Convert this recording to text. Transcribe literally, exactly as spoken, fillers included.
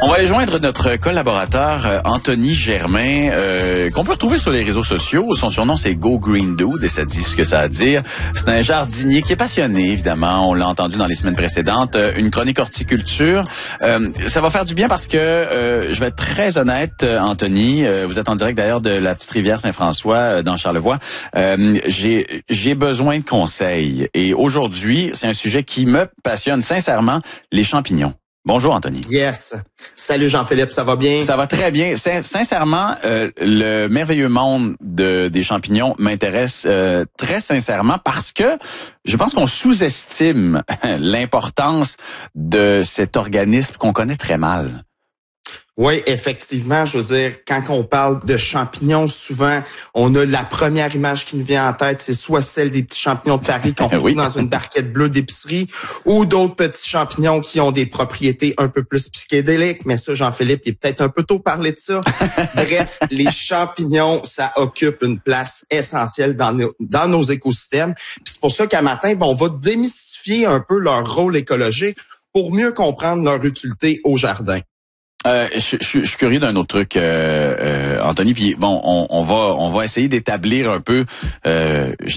On va aller joindre notre collaborateur euh, Anthony Germain, euh, qu'on peut retrouver sur les réseaux sociaux. Son surnom, c'est Go Green Dude, et ça dit ce que ça a à dire. C'est un jardinier qui est passionné, évidemment. On l'a entendu dans les semaines précédentes. Euh, une chronique horticulture. Euh, ça va faire du bien parce que, euh, je vais être très honnête, Anthony. Euh, vous êtes en direct d'ailleurs de la petite rivière Saint-François, euh, dans Charlevoix. Euh, j'ai, j'ai besoin de conseils. Et aujourd'hui, c'est un sujet qui me passionne sincèrement, les champignons. Bonjour, Anthony. Yes. Salut, Jean-Philippe, ça va bien? Ça va très bien. Sin- sincèrement, euh, le merveilleux monde de, des champignons m'intéresse euh, très sincèrement parce que je pense qu'on sous-estime l'importance de cet organisme qu'on connaît très mal. Oui, effectivement, je veux dire, quand on parle de champignons, souvent, on a la première image qui nous vient en tête, c'est soit celle des petits champignons de Paris qu'on retrouve oui. dans une barquette bleue d'épicerie, ou d'autres petits champignons qui ont des propriétés un peu plus psychédéliques, mais ça, Jean-Philippe, il est peut-être un peu tôt parler de ça. Bref, les champignons, ça occupe une place essentielle dans nos, dans nos écosystèmes. Puis c'est pour ça qu'à matin, ben, on va démystifier un peu leur rôle écologique pour mieux comprendre leur utilité au jardin. Euh, je, je, je suis curieux d'un autre truc, euh, euh, Anthony. Puis bon, on, on va on va essayer d'établir un peu, euh,